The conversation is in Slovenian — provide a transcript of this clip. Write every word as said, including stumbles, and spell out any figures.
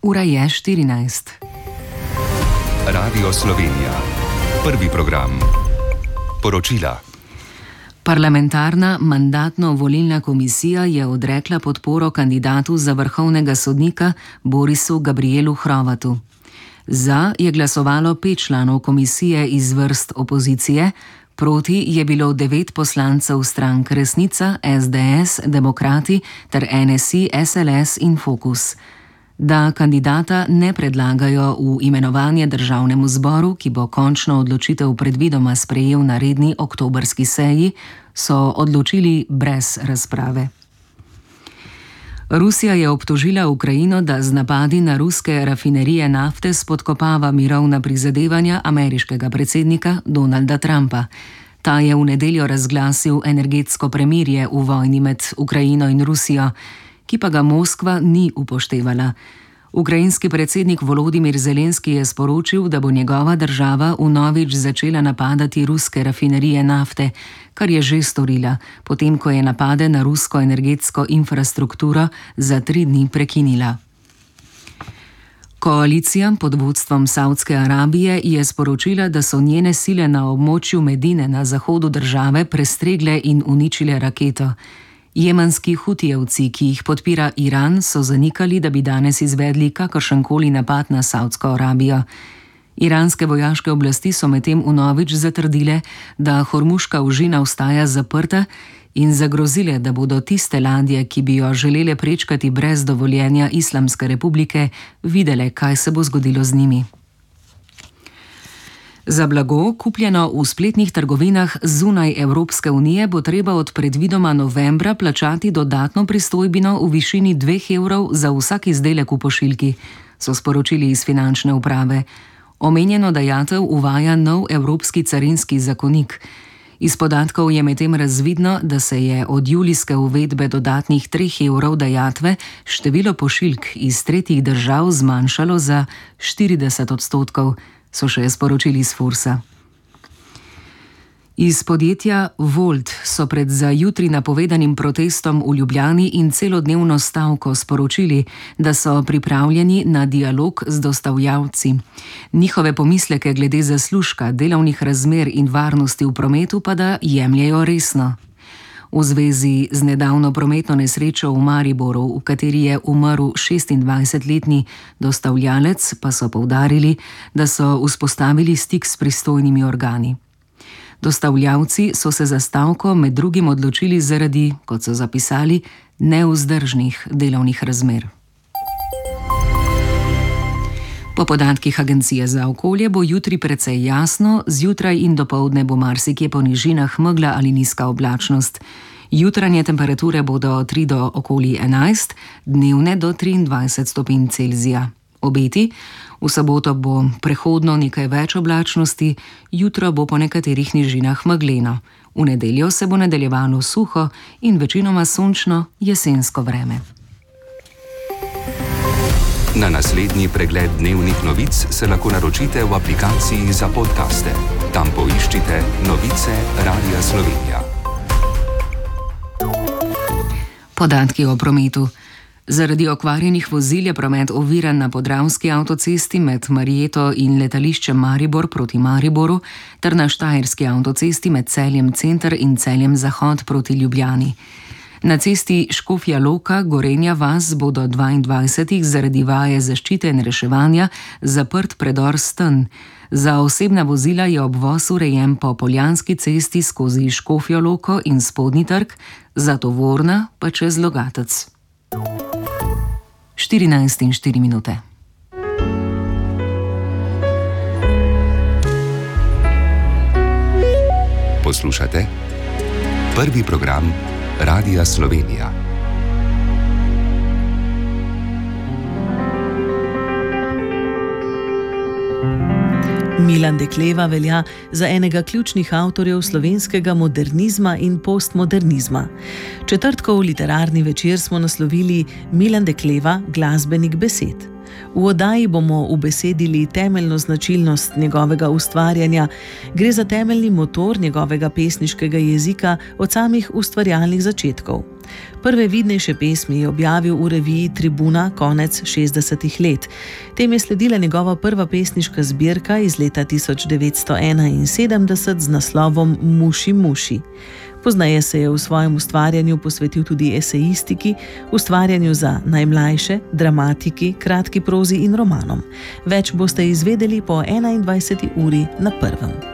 Ura je štirinajst. Radio Slovenija. Prvi program. Poročila. Parlamentarna mandatno-volilna komisija je odrekla podporo kandidatu za vrhovnega sodnika Borisu Gabrielu Hrovatu. Za je glasovalo pet članov komisije iz vrst opozicije, proti je bilo devet poslancev strank Resnica, es de es, Demokrati ter en es i, es el es in Fokus. Da kandidata ne predlagajo v imenovanje državnemu zboru, ki bo končno odločitev predvidoma sprejel na redni oktobrski seji, so odločili brez razprave. Rusija je obtožila Ukrajino, da z napadi na ruske rafinerije nafte spodkopava mirovna prizadevanja ameriškega predsednika Donalda Trumpa. Ta je v nedeljo razglasil energetsko premirje v vojni med Ukrajino in Rusijo, ki pa ga Moskva ni upoštevala. Ukrajinski predsednik Volodimir Zelenski je sporočil, da bo njegova država vnovič začela napadati ruske rafinerije nafte, kar je že storila, potem ko je napade na rusko energetsko infrastrukturo za tri dni prekinila. Koalicija pod vodstvom Savdske Arabije je sporočila, da so njene sile na območju Medine na zahodu države prestregle in uničile raketo. Jemenski hutijevci, ki jih podpira Iran, so zanikali, da bi danes izvedli kakršenkoli napad na Savdsko Arabijo. Iranske vojaške oblasti so medtem vnovič zatrdile, da Hormuška užina ostaja zaprta in zagrozile, da bodo tiste ladje, ki bi jo želele prečkati brez dovoljenja Islamske republike, videle, kaj se bo zgodilo z njimi. Za blago, kupljeno v spletnih trgovinah zunaj Evropske unije, bo treba od predvidoma novembra plačati dodatno pristojbino v višini dveh evrov za vsak izdelek v pošiljki, so sporočili iz finančne uprave. Omenjeno dajatev uvaja nov evropski carinski zakonik. Iz podatkov je medtem razvidno, da se je od julijske uvedbe dodatnih treh evrov dajatve število pošiljk iz tretjih držav zmanjšalo za štirideset odstotkov, so še sporočili iz Fursa. Iz podjetja Volt so pred za jutri napovedanim protestom v Ljubljani in celodnevno stavko sporočili, da so pripravljeni na dialog z dostavljavci. Njihove pomisleke glede zaslužka, delovnih razmer in varnosti v prometu pa da jemljejo resno. V zvezi z nedavno prometno nesrečo v Mariboru, v kateri je umrl šestindvajsetletni dostavljalec, pa so poudarili, da so vzpostavili stik s pristojnimi organi. Dostavljavci so se za stavko med drugim odločili zaradi, kot so zapisali, nevzdržnih delovnih razmer. Po podatkih Agencije za okolje bo jutri precej jasno, zjutraj in dopoldne bo marsikje po nižinah megla ali nizka oblačnost. Jutranje temperature bodo od tri do okoli enajst, dnevne do triindvajset stopinj Celzija. Obeti: v soboto bo prehodno nekaj več oblačnosti, jutro bo po nekaterih nižinah megleno. V nedeljo se bo nadaljevalo suho in večinoma sončno jesensko vreme. Na naslednji pregled dnevnih novic se lahko naročite v aplikaciji za podcaste. Tam poiščite Novice Radia Slovenija. Podatki o prometu. Zaradi okvarjenih vozil je promet oviran na Podravski avtocesti med Marjeto in letališčem Maribor proti Mariboru ter na Štajerski avtocesti med Celjem Center in Celjem Zahod proti Ljubljani. Na cesti Škofja Loka Gorenja vas bo do dvaindvajsetih zaradi vaje zaščite in reševanja zaprt predor Sten. Za osebna vozila je obvoz urejen po Poljanski cesti skozi Škofjo Loko in Spodnji trg, za tovorna pa čez Logatec. štirinajst in štiri minute. Poslušate prvi program Radia Slovenija. Milan Dekleva velja za enega ključnih avtorjev slovenskega modernizma in postmodernizma. Četrtkov literarni večer smo naslovili Milan Dekleva, glasbenik besed. V oddaji bomo ubesedili temeljno značilnost njegovega ustvarjanja. Gre za temeljni motor njegovega pesniškega jezika od samih ustvarjalnih začetkov. Prve vidnejše pesmi je objavil v reviji Tribuna konec šestdesetih let. Tem je sledila njegova prva pesniška zbirka iz leta tisoč devetsto enainsedemdeset z naslovom Muši, muši. Pozneje se je v svojem ustvarjanju posvetil tudi esejistiki, ustvarjanju za najmlajše, dramatiki, kratki prozi in romanom. Več boste izvedeli po enaindvajseti uri na Prvem.